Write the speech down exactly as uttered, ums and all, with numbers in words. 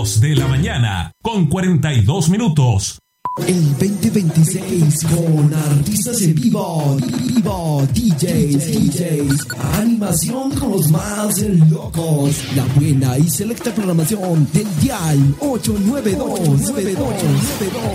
dos de la mañana con cuarenta y dos minutos. El veinte veintiséis con artistas en vivo, vivo, D Js, D Js, animación con los más locos, la buena y selecta programación del Dial ocho nueve dos.